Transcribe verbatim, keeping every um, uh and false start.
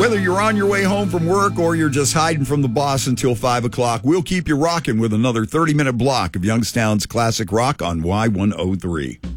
Whether you're on your way home from work or you're just hiding from the boss until five o'clock, we'll keep you rocking with another thirty-minute block of Youngstown's classic rock on Y one oh three.